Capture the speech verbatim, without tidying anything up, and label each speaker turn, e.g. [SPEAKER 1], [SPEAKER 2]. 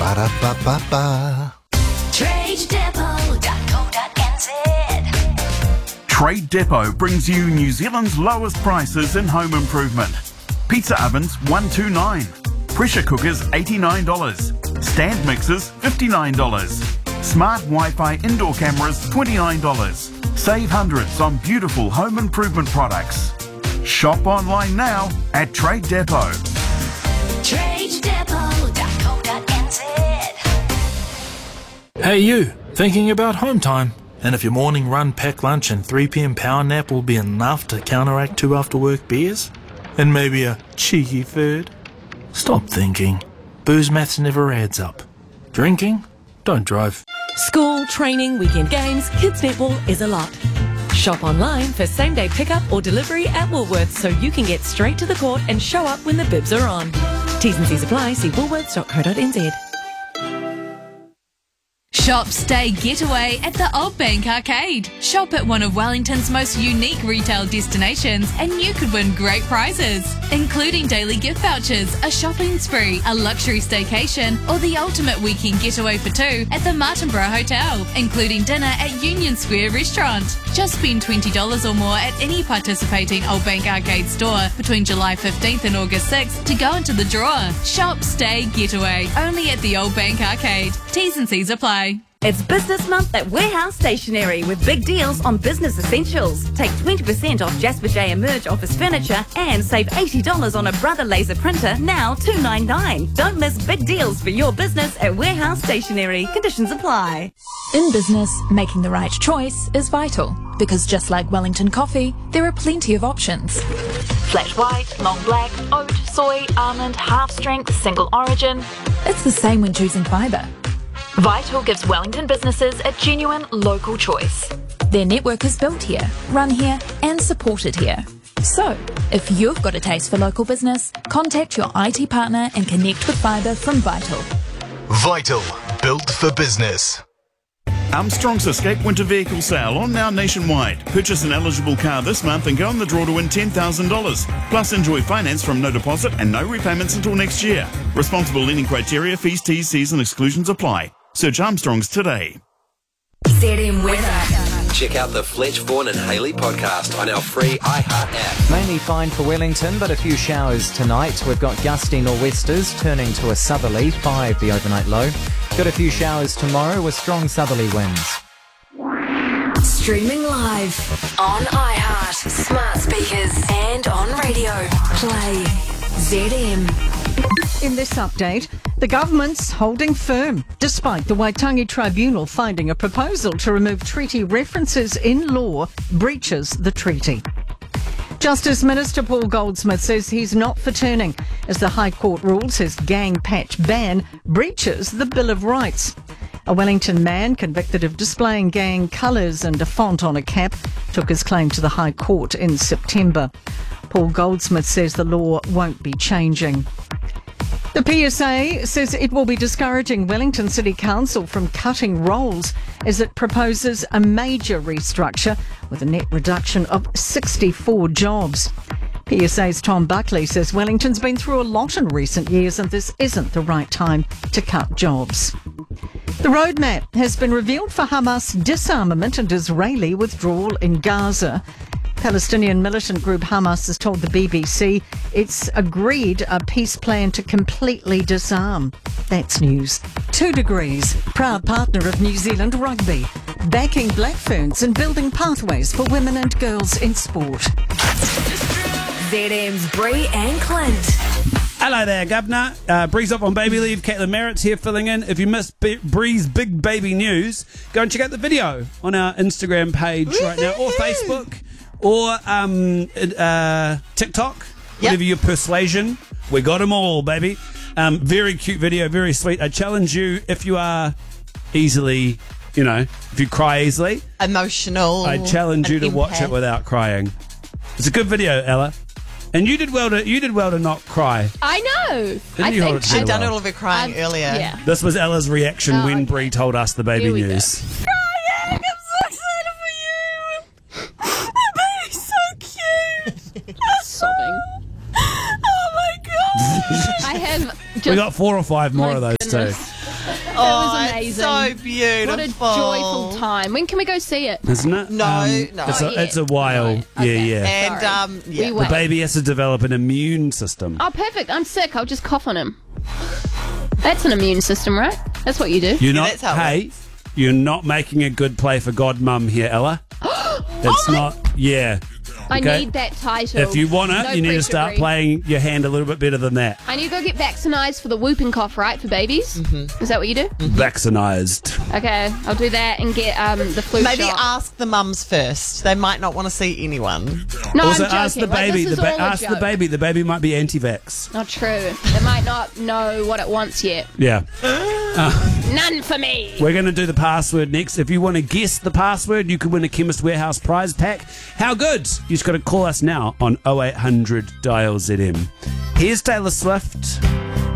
[SPEAKER 1] Ba-da-ba-ba-ba.
[SPEAKER 2] trade depot dot co dot n z.
[SPEAKER 3] Trade Depot brings you New Zealand's lowest prices in home improvement. Pizza ovens one hundred twenty-nine dollars. Pressure cookers eighty-nine dollars. Stand mixers fifty-nine dollars. Smart Wi-Fi indoor cameras twenty-nine dollars. Save hundreds on beautiful home improvement products. Shop online now at Trade Depot.
[SPEAKER 2] trade depot dot co dot n z.
[SPEAKER 4] Hey you, thinking about home time? And if your morning run, pack lunch and three p m power nap will be enough to counteract two after work beers? And maybe a cheeky third? Stop thinking. Booze maths never adds up. Drinking? Don't drive.
[SPEAKER 5] School, training, weekend games, kids netball is a lot. Shop online for same-day pickup or delivery at Woolworths so you can get straight to the court and show up when the bibs are on. T's and C's apply. See woolworths dot co dot n z.
[SPEAKER 6] Shop, stay, getaway at the Old Bank Arcade. Shop at one of Wellington's most unique retail destinations and you could win great prizes, including daily gift vouchers, a shopping spree, a luxury staycation, or the ultimate weekend getaway for two at the Martinborough Hotel, including dinner at Union Square Restaurant. Just spend twenty dollars or more at any participating Old Bank Arcade store between July fifteenth and August sixth to go into the draw. Shop, stay, getaway, only at the Old Bank Arcade. T's and C's apply.
[SPEAKER 7] It's Business Month at Warehouse Stationery with big deals on business essentials. Take twenty percent off Jasper J Emerge office furniture and save eighty dollars on a Brother laser printer, now two ninety-nine. Don't miss big deals for your business at Warehouse Stationery. Conditions apply.
[SPEAKER 8] In business, making the right choice is vital because just like Wellington coffee, there are plenty of options. Flat white, long black, oat, soy, almond, half strength, single origin. It's the same when choosing fibre. Vital gives Wellington businesses a genuine local choice. Their network is built here, run here and supported here. So, if you've got a taste for local business, contact your I T partner and connect with fibre from Vital.
[SPEAKER 1] Vital, built for business.
[SPEAKER 3] Armstrong's Escape Winter Vehicle Sale on now nationwide. Purchase an eligible car this month and go in the draw to win ten thousand dollars. Plus enjoy finance from no deposit and no repayments until next year. Responsible lending criteria, fees, T's, C's and exclusions apply. Search Armstrong's today.
[SPEAKER 2] Z M Weather.
[SPEAKER 9] Check out the Fletch, Vaughan and Haley podcast on our free iHeart app.
[SPEAKER 10] Mainly fine for Wellington, but a few showers tonight. We've got gusty nor'westers turning to a southerly, five the overnight low. Got a few showers tomorrow with strong southerly winds.
[SPEAKER 2] Streaming live on iHeart, smart speakers and on radio. Play Z M.
[SPEAKER 11] In this update, the government's holding firm, despite the Waitangi Tribunal finding a proposal to remove treaty references in law breaches the treaty. Justice Minister Paul Goldsmith says he's not for turning, as the High Court rules his gang patch ban breaches the Bill of Rights. A Wellington man convicted of displaying gang colours and a font on a cap took his claim to the High Court in September. Paul Goldsmith says the law won't be changing. The P S A says it will be discouraging Wellington City Council from cutting roles as it proposes a major restructure with a net reduction of sixty-four jobs. P S A's Tom Buckley says Wellington's been through a lot in recent years and this isn't the right time to cut jobs. The roadmap has been revealed for Hamas disarmament and Israeli withdrawal in Gaza. Palestinian militant group Hamas has told the B B C it's agreed a peace plan to completely disarm. That's news. Two Degrees, proud partner of New Zealand Rugby, backing Black Ferns and building pathways for women and girls in sport.
[SPEAKER 2] Z M's Bree and Clint.
[SPEAKER 12] Hello there, Governor. Uh, Bree's up on baby leave. Caitlin Merritt's here filling in. If you missed B- Bree's big baby news, go and check out the video on our Instagram page right now, or Facebook, or um, uh, TikTok, yep. Whatever your persuasion. We got them all, baby. Um, very cute video, very sweet. I challenge you, if you are easily, you know, if you cry easily,
[SPEAKER 13] emotional,
[SPEAKER 12] I challenge you to
[SPEAKER 13] empath.
[SPEAKER 12] watch it without crying. It's a good video, Ella. And you did well to you did well to not cry.
[SPEAKER 13] I know.
[SPEAKER 12] Didn't
[SPEAKER 13] I
[SPEAKER 12] you hold
[SPEAKER 13] think
[SPEAKER 12] it too
[SPEAKER 13] I've done a
[SPEAKER 12] well?
[SPEAKER 13] little bit crying
[SPEAKER 11] Um,
[SPEAKER 13] earlier.
[SPEAKER 11] yeah.
[SPEAKER 12] This was Ella's reaction
[SPEAKER 13] Oh,
[SPEAKER 12] when
[SPEAKER 13] okay.
[SPEAKER 12] Bree told us the baby
[SPEAKER 13] Here we
[SPEAKER 12] news.
[SPEAKER 13] Crying! I'm so excited for you. The baby's so cute.
[SPEAKER 11] Sobbing.
[SPEAKER 13] Oh my god! I have. Just,
[SPEAKER 12] We got four or five more
[SPEAKER 13] my
[SPEAKER 12] of those
[SPEAKER 13] goodness.
[SPEAKER 12] too.
[SPEAKER 14] Oh,
[SPEAKER 15] was amazing.
[SPEAKER 14] it's so beautiful.
[SPEAKER 15] What a joyful time. When can we go see it?
[SPEAKER 12] Isn't it?
[SPEAKER 14] No,
[SPEAKER 12] Um,
[SPEAKER 14] no.
[SPEAKER 12] It's a,
[SPEAKER 15] Not
[SPEAKER 12] it's a while. Yeah, yeah.
[SPEAKER 14] And um, yeah.
[SPEAKER 15] We
[SPEAKER 12] The
[SPEAKER 15] wait.
[SPEAKER 12] baby has to develop an immune system.
[SPEAKER 15] Oh, perfect. I'm sick. I'll just cough on him. That's an immune system, right? That's what you do.
[SPEAKER 12] You're not. Hey, you're not making a good play for Godmum here, Ella. It's not. Yeah.
[SPEAKER 15] I
[SPEAKER 12] Okay?
[SPEAKER 15] need that title.
[SPEAKER 12] If you want it,
[SPEAKER 15] No
[SPEAKER 12] you need to
[SPEAKER 15] pressure,
[SPEAKER 12] start
[SPEAKER 15] Brie.
[SPEAKER 12] playing your hand a little bit better than that.
[SPEAKER 15] I need to go get vaccinated for the whooping cough, right? For babies? Mm-hmm. Is that what you do?
[SPEAKER 12] Vaccinized.
[SPEAKER 15] Okay, I'll do that and get um, the flu
[SPEAKER 14] Maybe
[SPEAKER 15] shot.
[SPEAKER 14] ask the mums first. They might not want to see anyone.
[SPEAKER 15] No,
[SPEAKER 12] also,
[SPEAKER 15] I'm joking.
[SPEAKER 12] ask the
[SPEAKER 15] Like,
[SPEAKER 12] baby.
[SPEAKER 15] this is
[SPEAKER 12] the ba-
[SPEAKER 15] all a
[SPEAKER 12] ask the
[SPEAKER 15] joke.
[SPEAKER 12] baby. The baby might be anti-vax.
[SPEAKER 15] Not true. It might not know what it wants yet.
[SPEAKER 12] Yeah.
[SPEAKER 15] None for me.
[SPEAKER 12] We're going to do the password next. If you want to guess the password, you could win a Chemist Warehouse prize pack. How good? You just got to call us now on oh eight hundred dial Z M. Here's Taylor Swift.